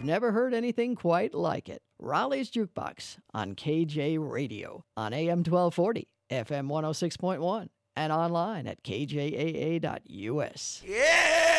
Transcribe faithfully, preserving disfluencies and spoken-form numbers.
never heard anything quite like it. Raleigh's Jukebox on K J Radio on A M twelve forty, F M one oh six point one, and online at K J A A dot U S. Yeah!